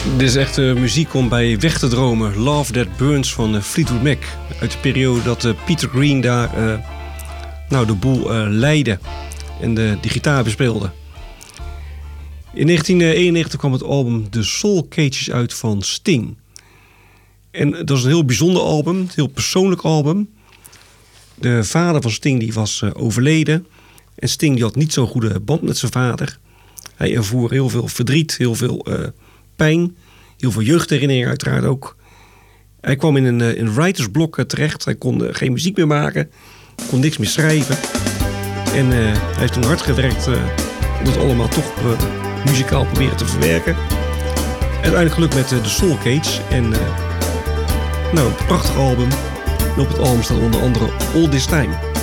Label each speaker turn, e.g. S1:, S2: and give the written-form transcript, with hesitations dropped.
S1: Dit is echt muziek om bij weg te dromen. Love That Burns van Fleetwood Mac. Uit de periode dat Peter Green daar de boel leidde en de gitaar bespeelde. In 1991 kwam het album The Soul Cages uit van Sting. En dat is een heel bijzonder album, een heel persoonlijk album. De vader van Sting die was overleden. En Sting die had niet zo'n goede band met zijn vader. Hij ervoer heel veel verdriet, heel veel pijn. Heel veel jeugdherinneringen uiteraard ook. Hij kwam in een writersblok terecht. Hij kon geen muziek meer maken. Kon niks meer schrijven. En hij heeft toen hard gewerkt om het allemaal toch muzikaal proberen te verwerken. Uiteindelijk gelukt met The Soul Cage. En een prachtig album. En op het album staat onder andere All This Time.